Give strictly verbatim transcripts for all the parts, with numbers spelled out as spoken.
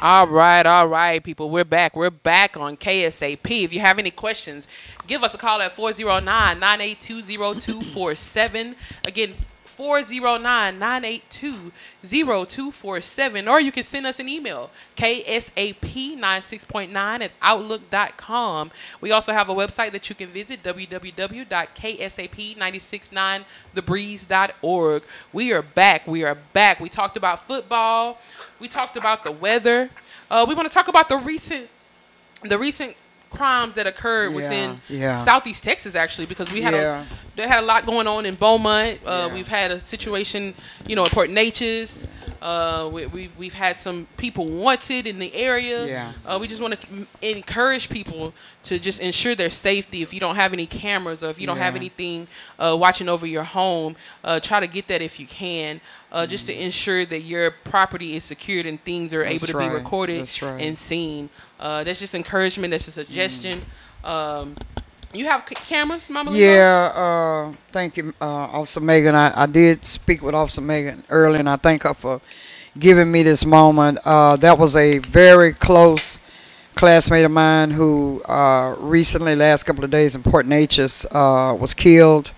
All right, all right, people. We're back. We're back on K S A P. If you have any questions, give us a call at four zero nine, nine eight two, zero two four seven. Again, four zero nine, nine eight two, zero two four seven. Or you can send us an email, K S A P ninety-six point nine at outlook dot com. We also have a website that you can visit, w w w dot k s a p nine six nine the breeze dot org. We are back. We are back. We talked about football. We talked about the weather. Uh, we want to talk about the recent, the recent crimes that occurred Yeah, within yeah. Southeast Texas, actually, because we had Yeah. a they had a lot going on in Beaumont. Uh, Yeah. We've had a situation, you know, in Port Neches. Uh, we, we, we've had some people wanted in the area. Yeah. Uh, we just want to encourage people to just ensure their safety. If you don't have any cameras or if you don't have Yeah. anything uh, watching over your home, uh, try to get that if you can, uh, just to ensure that your property is secured and things are That's able to right. be recorded That's right. and seen. Uh, that's just encouragement. That's a suggestion. Um, you have c- cameras, Mama Leo? Yeah, uh, thank you, uh, Officer Megan. I, I did speak with Officer Megan earlier, and I thank her for giving me this moment. Uh, that was a very close classmate of mine who uh, recently, last couple of days in Port Neches, uh, was killed.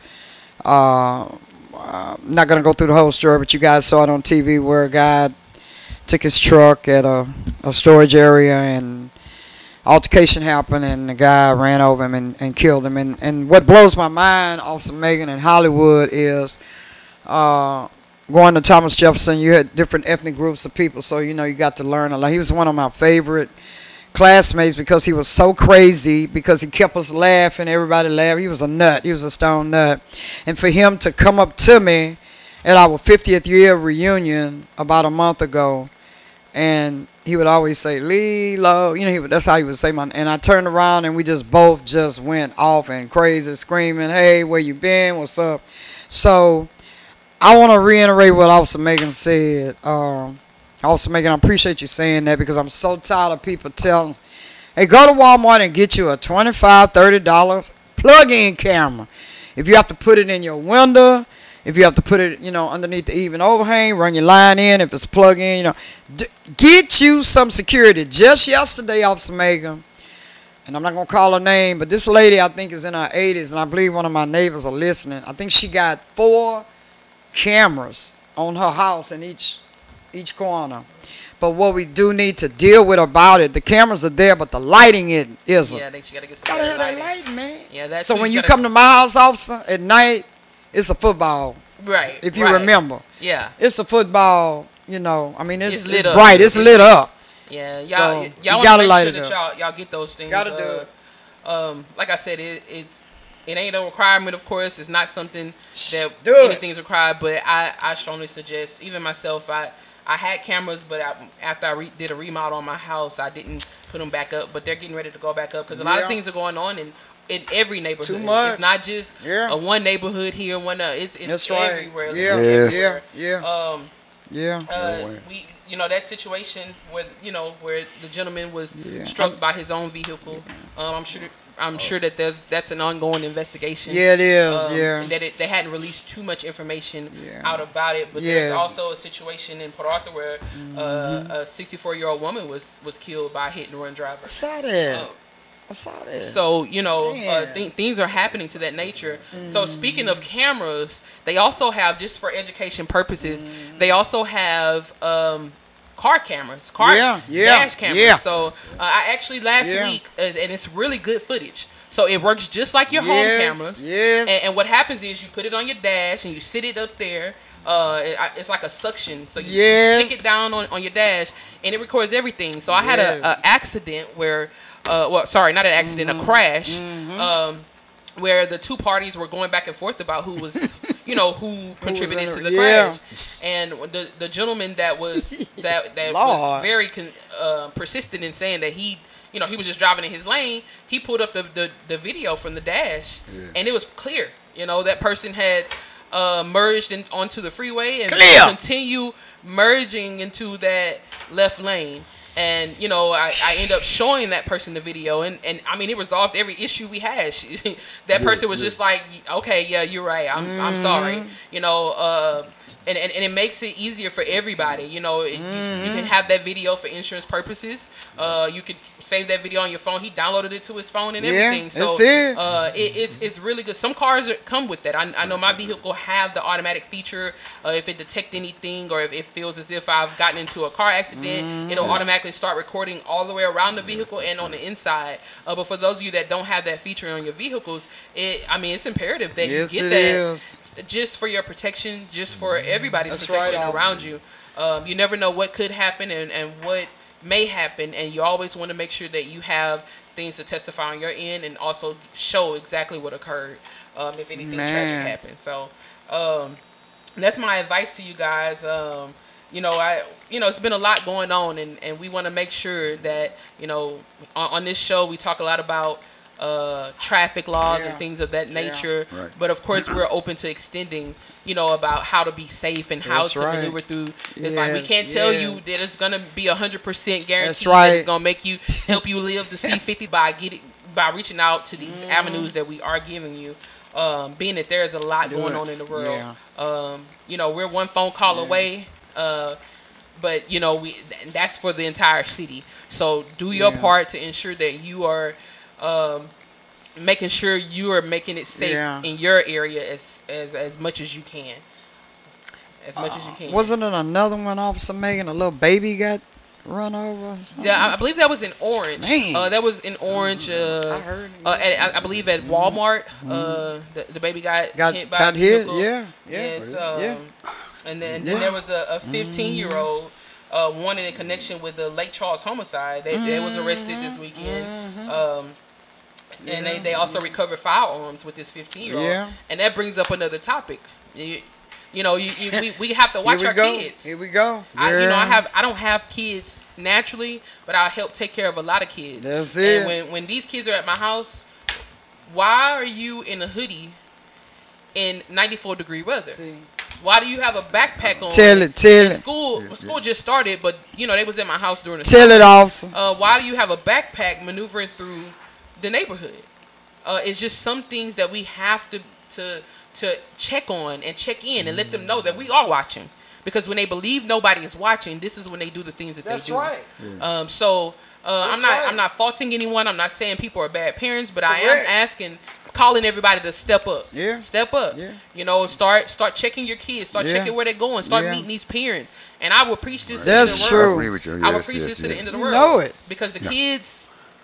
Uh, I'm not going to go through the whole story, but you guys saw it on T V where a guy took his truck at a, a storage area and altercation happened and the guy ran over him and, and killed him. And, and what blows my mind, Officer Megan, in Hollywood is uh, going to Thomas Jefferson, you had different ethnic groups of people, so, you know, you got to learn a lot. He was one of my favorite classmates because he was so crazy, because he kept us laughing, everybody laughed. He was a nut. He was a stone nut. And for him to come up to me at our fiftieth year reunion about a month ago, and he would always say, Lilo, you know, he would, that's how he would say my, and I turned around and we just both just went off and crazy, screaming, hey, where you been, what's up? So I want to reiterate what Officer Megan said. Um, Officer Megan, I appreciate you saying that, because I'm so tired of people telling, hey, go to Walmart and get you a twenty-five dollars, thirty dollars plug-in camera. If you have to put it in your window, if you have to put it, you know, underneath the even overhang, run your line in. If it's plug in, you know, d- get you some security. Just yesterday, Officer Megan, and I'm not going to call her name, but this lady I think is in her eighties, and I believe one of my neighbors are listening. I think she got four cameras on her house in each each corner. But what we do need to deal with about it, the cameras are there, but the lighting it isn't. Yeah, I think she got to get some Gotta have that lighting. light, man. Yeah, that's So who when you gotta- come to my house, officer, at night, it's a football. Right. If you right. remember, Yeah. it's a football. You know, I mean, it's, It's it's, lit up. bright. It's lit up. Yeah, y'all, So, y'all you want gotta to make light sure it that up. y'all y'all get those things. Gotta do uh, it. Um, like I said, it it's it ain't a requirement. Of course, it's not something that Do it. anything's required. But I, I strongly suggest. Even myself, I I had cameras, but I, after I re- did a remodel on my house, I didn't put them back up. But they're getting ready to go back up because a lot Yeah. of things are going on in in every neighborhood. Too much. It's not just Yeah. a one neighborhood here, one uh, it's it's That's right. everywhere. Yeah, It's yeah, everywhere. yeah, Um, yeah. uh, we, you know, that situation where, you know, where the gentleman was Yeah. struck by his own vehicle. Um, I'm sure, I'm sure that there's that's an ongoing investigation. Yeah, it is. Um, yeah. and that it, they hadn't released too much information Yeah. out about it. But Yes. there's also a situation in Port Arthur where uh, a sixty-four-year-old woman was was killed by a hit and run driver. I saw that. Uh, I saw that. So, you know, uh, Man. th- things are happening to that nature. So, speaking of cameras, they also have, just for education purposes, they also have um, car cameras, car Yeah, yeah, dash cameras. yeah. So, uh, I actually last Yeah. week, uh, and it's really good footage. So, it works just like your home Yes, cameras. yes. And, and what happens is you put it on your dash and you sit it up there. Uh, it, I- it's like a suction. So, you Yes. stick it down on, on your dash and it records everything. So, I had a, a Yes. accident where. Uh, well, sorry, not an accident, Mm-hmm. a crash, um, where the two parties were going back and forth about who was, you know, who contributed in to the- the yeah. crash. And the the gentleman that was that that was Lord. very con, uh, persistent in saying that he, you know, he was just driving in his lane. He pulled up the the, the video from the dash, and it was clear. You know, that person had uh, merged in, onto the freeway and Clear. continue merging into that left lane. And, you know, I, I end up showing that person the video. And, and I mean, it resolved every issue we had. She, that person was just like, okay, yeah, you're right. I'm, I'm sorry. You know, uh, And, and, and it makes it easier for everybody. You know, it, mm-hmm. you, you can have that video for insurance purposes. Uh, you could save that video on your phone. He downloaded it to his phone and yeah, everything. So that's it. Uh, it, it's it's really good. Some cars are, come with that. I, I know my vehicle have the automatic feature. Uh, if it detects anything or if it feels as if I've gotten into a car accident, mm-hmm. it'll automatically start recording all the way around the vehicle and on the inside. Uh, but for those of you that don't have that feature on your vehicles, it I mean it's imperative that yes, you get it that is. just for your protection, just for everybody's That's protection right, around you. Um, you never know what could happen and, and what may happen, and you always want to make sure that you have things to testify on your end and also show exactly what occurred um, if anything Man. tragic happened. So um, that's my advice to you guys. Um, you know, I you know it's been a lot going on, and, and we want to make sure that you know on, on this show we talk a lot about uh, traffic laws yeah. and things of that nature. Yeah. Right. But of course, we're open to extending, you know, about how to be safe and how That's to right. maneuver through. It's Yeah, like we can't tell yeah. you that it's gonna be a hundred percent guaranteed. That's right. That it's gonna make you help you live to see fifty by getting by reaching out to these Mm. avenues that we are giving you. Um, being that there's a lot going on in the world. Yeah. Um, you know, we're one phone call Yeah. away. Uh, but you know, we that's for the entire city. So do your Yeah. part to ensure that you are. Um, making sure you are making it safe Yeah. in your area as, as as much as you can. As much as you can. Wasn't it another one, Officer Megan? A little baby got run over or something? Yeah, I, I believe that was in Orange. Man. Uh, that was in Orange. Uh, I heard. uh, at, I, I believe at Walmart. Uh, the, the baby got, Got hit by got a hit. vehicle. Yeah. Yeah. Yes. Um, Yeah. And then, then Yeah. there was a fifteen year old. Uh, one in connection with the Lake Charles homicide. They, they was arrested this weekend. Um, and they, they also recovered firearms with this fifteen year old. Yeah. And that brings up another topic. You, you know, you, you, we, we have to watch Here we our go. kids. Here we go. I, you know, I Yeah. have I don't have kids naturally, but I help take care of a lot of kids. That's And it. when when these kids are at my house, why are you in a hoodie in ninety-four degree weather? See. Why do you have a backpack on? Tell it, tell And it. School school just started, but you know they was at my house during the Tell it, officer. uh, why do you have a backpack maneuvering through the neighborhood? Uh, it's just some things that we have to to to check on and check in and let them know that we are watching. Because when they believe nobody is watching, this is when they do the things that That's they do. right. Um, so uh, That's I'm not right. I'm not faulting anyone. I'm not saying people are bad parents, but I am Correct. asking, calling everybody to step up. Yeah. Step up. Yeah. You know, start start checking your kids. Start Yeah. checking where they're going. Start Yeah. meeting these parents. And I will preach this That's to the end of the true. world. I agree with you. I will Yes, preach yes, this to the yes. end of the You world. know it. Because the Yeah. kids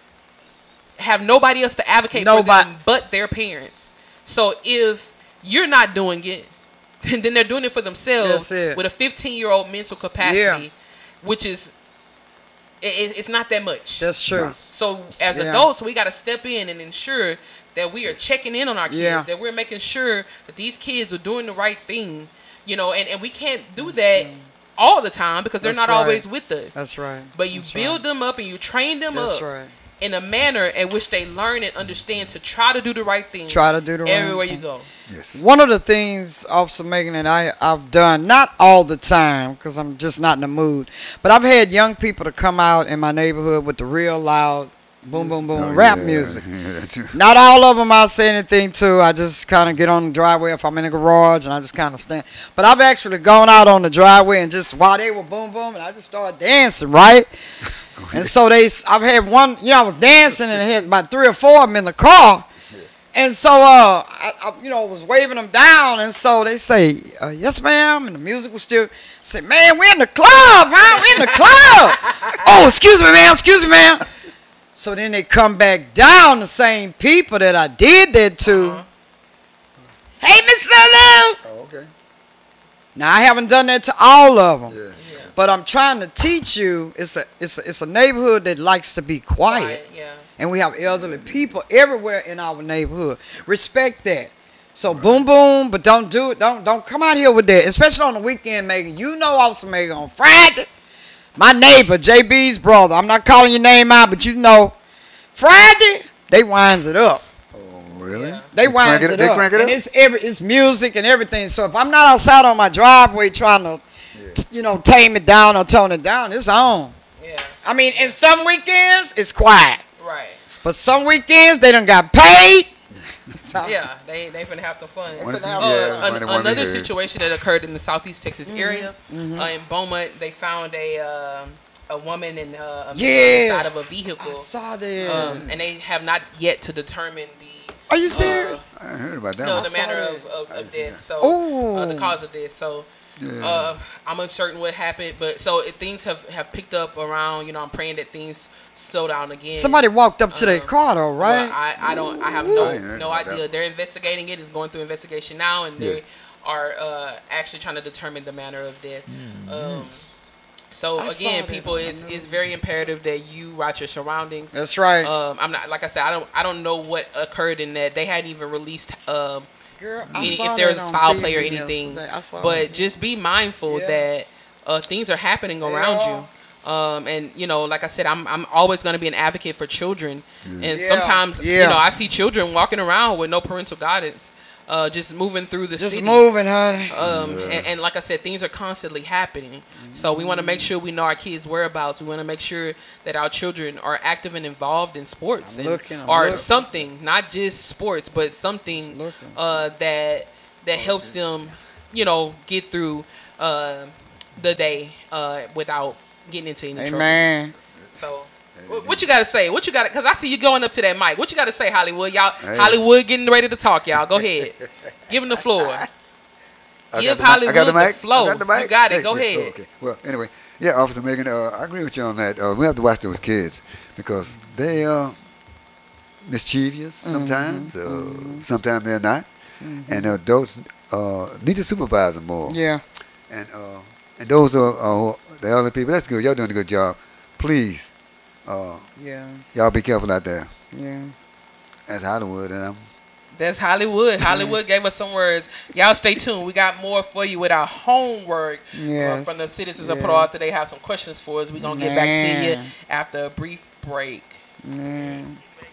have nobody else to advocate Nobody. for them but their parents. So if you're not doing it, then they're doing it for themselves That's it. with a fifteen-year-old mental capacity, which is it, it's not that much. That's true. So as Yeah. adults, we got to step in and ensure that we are checking in on our kids, Yeah. that we're making sure that these kids are doing the right thing, you know, and, and we can't do that all the time because they're That's not right. always with us. That's right. But you That's build right. them up and you train them That's up right. in a manner in which they learn and understand to try to do the right thing Try to do the right everywhere you thing. go. Yes. One of the things, Officer Megan, that I, I've done, not all the time, because I'm just not in the mood, but I've had young people to come out in my neighborhood with the real loud boom, boom, boom Oh, rap yeah. music. Yeah, that's- Not all of them I say anything to. I just kind of get on the driveway if I'm in the garage, and I just kind of stand. But I've actually gone out on the driveway and just, while they were boom, boom, and I just started dancing, right? And so they, I've had one, you know, I was dancing and I had about three or four of them in the car. And so, uh, I, I, you know, was waving them down. And so they say, uh, yes, ma'am. And the music was still, I say, man, we're in the club, huh? We're in the club. Oh, excuse me, ma'am. Excuse me, ma'am. So then they come back down, the same people that I did that to. Uh-huh. Hey, Miss Lulu. Oh, okay. Now, I haven't done that to all of them. Yeah. But I'm trying to teach you, it's a, it's a, it's a neighborhood that likes to be quiet. Quiet, yeah. And we have elderly people everywhere in our neighborhood. Respect that. So boom, boom, but don't do it. Don't don't come out here with that, especially on the weekend, Megan. You know, Officer Megan, on Friday, my neighbor, J B's brother. I'm not calling your name out, but you know, Friday they winds it up. Oh, really? Yeah. They crank winds it- it, they up, crank it and up? it's every it's music and everything. So if I'm not outside on my driveway trying to, Yeah. you know, tame it down or tone it down, it's on. Yeah. I mean, in some weekends it's quiet. Right. But some weekends they done got paid. So, Yeah, they they finna have some fun. They One- finna have yeah, some Uh, one an- of the ones we another heard. situation that occurred in the Southeast Texas Mm-hmm. area, uh, in Beaumont, they found a um a woman in uh, a man Yes. on the side of a I vehicle, saw that. um, and they have not yet to determine the Are you serious? I heard about that no one. the saw manner that. of, of, I of see death. that. So Ooh. uh, the cause of death. So. Yeah. Uh, I'm uncertain what happened, but so if things have, have picked up around. You know, I'm praying that things slow down again. Somebody walked up to their Uh, car though, Well, right? I, I don't I have I ain't no heard no about idea. that. They're investigating it. It's going through investigation now, and they Yeah. are uh, actually trying to determine the manner of death. Um, so I saw again, that people, on the it's news. it's very imperative that you watch your surroundings. That's right. Um, I'm not like I said. I don't I don't know what occurred in that. They hadn't even released. Um, Girl, I any, saw if there's that a on foul T V play or anything. yesterday. I saw But it. just be mindful Yeah. that uh, things are happening around Yeah. you. Um, and you know, like I said, I'm I'm always going to be an advocate for children. And Yeah. sometimes, Yeah. you know, I see children walking around with no parental guidance, uh, just moving through the Just city. moving, honey. Um, and, and like I said, things are constantly happening. So we want to make sure we know our kids' whereabouts. We want to make sure that our children are active and involved in sports I'm and, looking, I'm or looking. something, not just sports, but something Just looking. uh, that that helps them, you know, get through uh, the day uh, without getting into any trouble. Amen. So. wh- What you got to say? What you got? Because I see you going up to that mic. What you got to say, Hollywood? Y'all, Hey. Hollywood getting ready to talk. Y'all, go ahead. Give him the floor. I Give got the mic- I Hollywood got the the mic. flow. I got the mic. You got it. Hey, Go yeah, ahead. oh, okay. Well, anyway, yeah, Officer Megan, uh, I agree with you on that. Uh, we have to watch those kids because they are mischievous sometimes. Uh, sometimes they're not, and adults uh, need to supervise them more. Yeah. And uh, and those are uh, the other people. That's good. Y'all doing a good job. Please, uh, Yeah. y'all be careful out there. Yeah. That's Hollywood, and I'm. That's Hollywood. Hollywood gave us some words. Y'all stay tuned. We got more for you with our homework uh, Yes. from the citizens of Yeah. Palo Alto. They have some questions for us. We're going to get back to you Man. after a brief break. Man.